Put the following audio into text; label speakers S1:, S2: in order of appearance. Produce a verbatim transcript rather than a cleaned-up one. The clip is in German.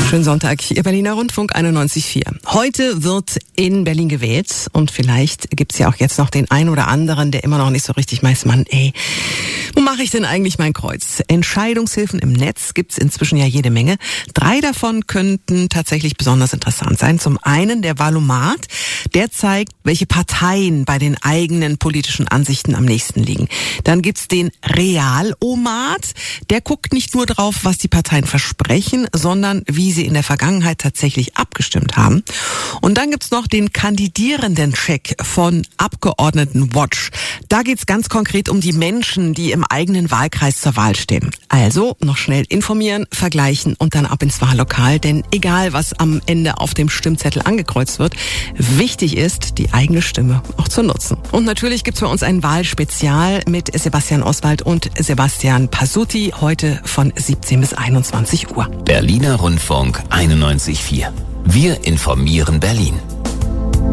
S1: Schönen Sonntag, Ihr Berliner Rundfunk einundneunzig Komma vier. Heute wird in Berlin gewählt und vielleicht gibt's ja auch jetzt noch den einen oder anderen, der immer noch nicht so richtig weiß, Mann, ey, wo mache ich denn eigentlich mein Kreuz? Entscheidungshilfen im Netz gibt's inzwischen ja jede Menge. Drei davon könnten tatsächlich besonders interessant sein. Zum einen der Wahlomat, der zeigt, welche Parteien bei den eigenen politischen Ansichten am nächsten liegen. Dann gibt's den Realomat, der guckt nicht nur drauf, was die Parteien versprechen, sondern wie sie in der Vergangenheit tatsächlich abgestimmt haben. Und dann gibt's noch den Kandidierenden-Check von Abgeordnetenwatch. Da geht's ganz konkret um die Menschen, die im eigenen Wahlkreis zur Wahl stehen. Also noch schnell informieren, vergleichen und dann ab ins Wahllokal. Denn egal, was am Ende auf dem Stimmzettel angekreuzt wird, wichtig ist, die eigene Stimme auch zu nutzen. Und natürlich gibt's bei uns ein Wahlspezial mit Sebastian Oswald und Sebastian Pasutti heute von siebzehn bis einundzwanzig Uhr.
S2: Berliner Rundfunk einundneunzig Komma vier. Wir informieren Berlin.